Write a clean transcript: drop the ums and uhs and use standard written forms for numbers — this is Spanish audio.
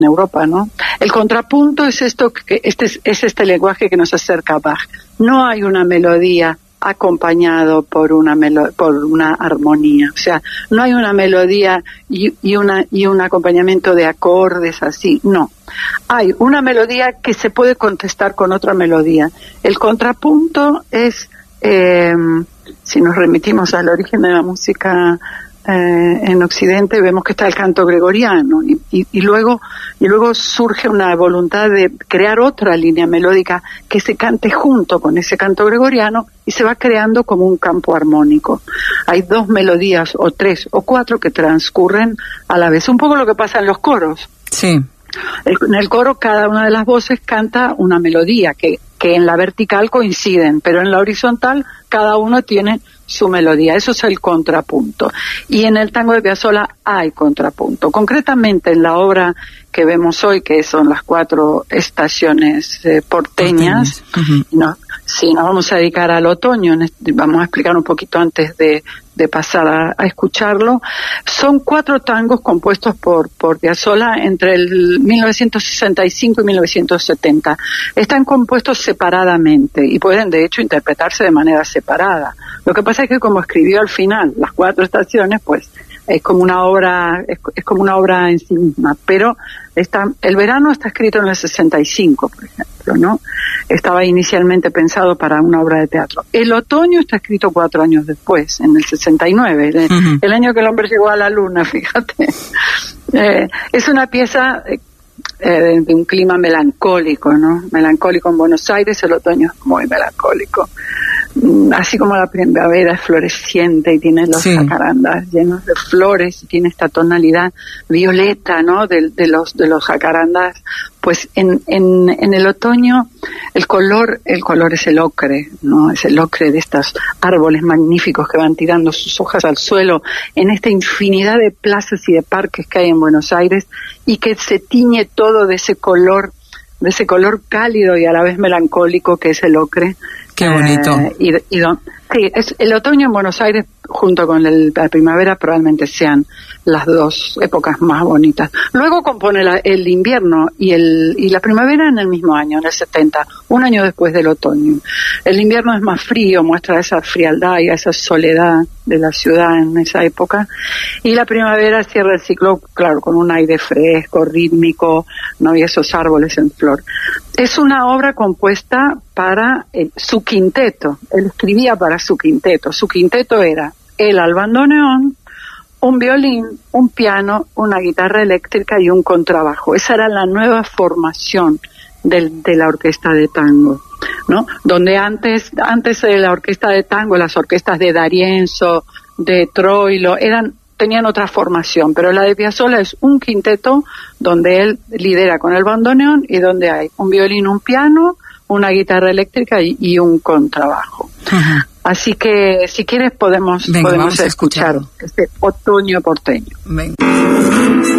Europa, ¿no? El contrapunto es este lenguaje que nos acerca a Bach. No hay una melodía acompañado por una armonía, o sea, no hay una melodía y un acompañamiento de acordes así, no. Hay una melodía que se puede contestar con otra melodía. El contrapunto es, si nos remitimos al origen de la música en Occidente, vemos que está el canto gregoriano y luego surge una voluntad de crear otra línea melódica que se cante junto con ese canto gregoriano y se va creando como un campo armónico. Hay dos melodías o tres o cuatro que transcurren a la vez, un poco lo que pasa en los coros. Sí. En el coro cada una de las voces canta una melodía que en la vertical coinciden, pero en la horizontal cada uno tiene su melodía. Eso es el contrapunto. Y en el tango de Piazzolla hay contrapunto. Concretamente en la obra que vemos hoy, que son las 4 estaciones porteñas, uh-huh. Si nos vamos a dedicar al otoño, vamos a explicar un poquito antes de pasar a escucharlo. Son 4 tangos compuestos por Piazzolla entre el 1965 y 1970. Están compuestos separadamente y pueden de hecho interpretarse de manera separada. Lo que pasa es que como escribió al final las 4 estaciones, pues es como una obra en sí misma, pero el verano está escrito en el 65, por ejemplo, ¿no? Estaba inicialmente pensado para una obra de teatro. El otoño está escrito 4 años después, en el 69, uh-huh. El año que el hombre llegó a la luna, fíjate. Es una pieza de un clima melancólico, ¿no? Melancólico en Buenos Aires, el otoño es muy melancólico. Así como la primavera es floreciente y tiene los jacarandas llenos de flores y tiene esta tonalidad violeta, ¿no? De los jacarandas, pues en el otoño el color es el ocre, ¿no? Es el ocre de estos árboles magníficos que van tirando sus hojas al suelo en esta infinidad de plazas y de parques que hay en Buenos Aires y que se tiñe todo de ese color cálido y a la vez melancólico que es el ocre. Qué bonito. Sí, el otoño en Buenos Aires junto con la primavera probablemente sean las 2 épocas más bonitas. Luego compone el invierno y la primavera en el mismo año, en el 70, un año después del otoño. El invierno es más frío, muestra esa frialdad y esa soledad de la ciudad en esa época. Y la primavera cierra el ciclo, claro, con un aire fresco, rítmico, ¿no? Y esos árboles en flor. Es una obra compuesta para su quinteto. Él escribía para su quinteto. Su quinteto era él al bandoneón, un violín, un piano, una guitarra eléctrica y un contrabajo. Esa era la nueva formación de la orquesta de tango, ¿no? Donde antes de la orquesta de tango, las orquestas de D'Arienzo, de Troilo, tenían otra formación, pero la de Piazzolla es un quinteto donde él lidera con el bandoneón y donde hay un violín, un piano, una guitarra eléctrica y un contrabajo. Ajá. Así que si quieres podemos escuchar este otoño porteño. Venga.